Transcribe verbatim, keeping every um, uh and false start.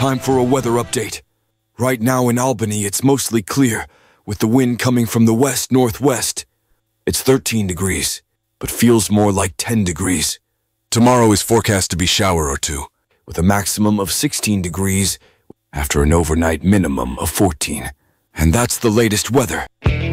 time for a weather update. Right now in Albany, it's mostly clear, with the wind coming from the west-northwest. It's thirteen degrees, but feels more like ten degrees. Tomorrow is forecast to be shower or two, with a maximum of sixteen degrees after an overnight minimum of fourteen. And that's the latest weather.